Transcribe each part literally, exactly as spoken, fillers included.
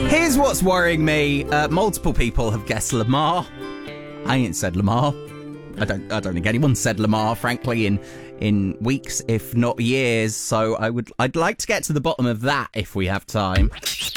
Here's what's worrying me. Uh, multiple people have guessed Lamar. I ain't said Lamar. I don't. I don't think anyone said Lamar, frankly, in in weeks, if not years. So I would. I'd like to get to the bottom of that if we have time.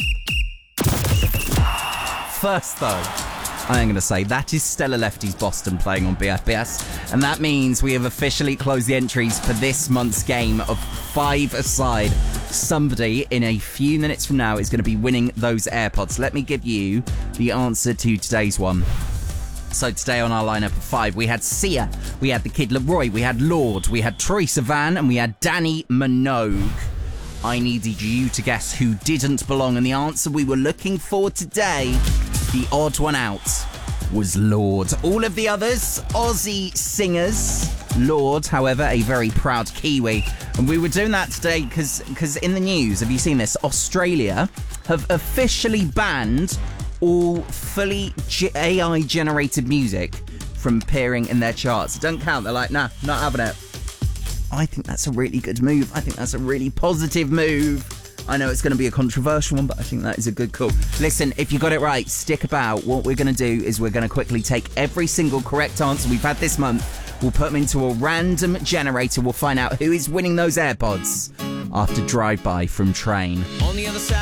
First, though, I'm going to say that is Stella Lefty's Boston playing on B F B S, and that means we have officially closed the entries for this month's game of five-a-side. Somebody in a few minutes from now is going to be winning those AirPods. Let me give you the answer to today's one. So today on our lineup of five, we had Sia, we had the Kid Laroi, we had Lorde, we had Troye Sivan, and we had Danny Minogue. I needed you to guess who didn't belong, and the answer we were looking for today, the odd one out, was Lorde. All of the others, Aussie singers. Lorde, however, a very proud Kiwi. And we were doing that today because because in the news, have you seen this? Australia have officially banned all fully A I-generated music from appearing in their charts. It doesn't count. They're like, nah, not having it. I think that's a really good move. I think that's a really positive move. I know it's going to be a controversial one, but I think that is a good call. Listen, if you got it right, stick about. What we're going to do is we're going to quickly take every single correct answer we've had this month. We'll put them into a random generator. We'll find out who is winning those AirPods after Drive By from Train. On the other side.